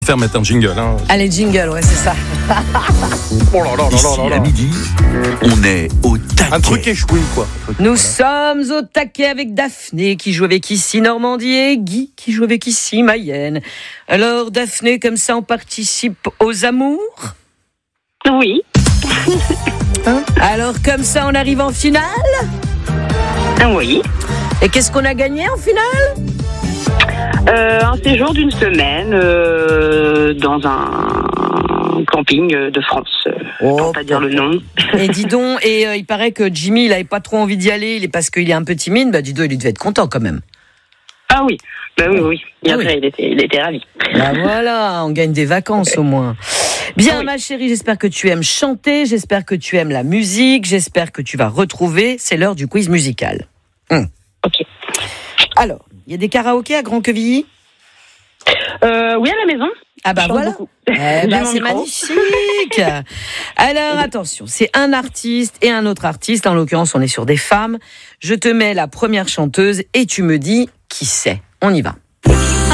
Faire mettre un jingle. Hein. Allez, jingle, ouais, c'est ça. Oh là là là Ici, là là à là. midi, on est au taquet. Un truc échoué, quoi. Nous sommes au taquet avec Daphné qui joue avec ici Normandie et Guy qui joue avec ici Mayenne. Alors Daphné, comme ça on participe aux amours. Oui. Alors comme ça on arrive en finale. Oui. Et qu'est-ce qu'on a gagné en finale? Un séjour d'une semaine dans un camping de France. Pour pas dire le nom. Et dis donc, il paraît que Jimmy il avait pas trop envie d'y aller parce qu'il est un peu timide. Bah dis donc, il devait être content quand même. Ah oui. Bah oui. Et après, oui. il était ravi. Bah voilà, on gagne des vacances au moins. Bien, Oui. ma chérie, j'espère que tu aimes chanter, j'espère que tu aimes la musique, j'espère que tu vas retrouver. C'est l'heure du quiz musical. Ok. Alors, il y a des karaokés à Grand-Quevilly? Oui, à la maison. Ah bah Je chante voilà. beaucoup. Eh J'ai ben, mon c'est micro. magnifique. Alors attention, c'est un artiste et un autre artiste. En l'occurrence, on est sur des femmes. Je te mets la première chanteuse et tu me dis qui c'est. On y va.